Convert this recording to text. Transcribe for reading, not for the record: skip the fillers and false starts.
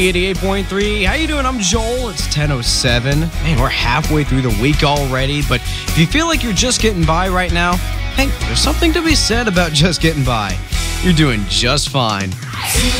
88.3. How you doing? I'm Joel. It's 10:07. Man, we're halfway through the week already, but if you feel like you're just getting by right now, hey, there's something to be said about just getting by. You're doing just fine.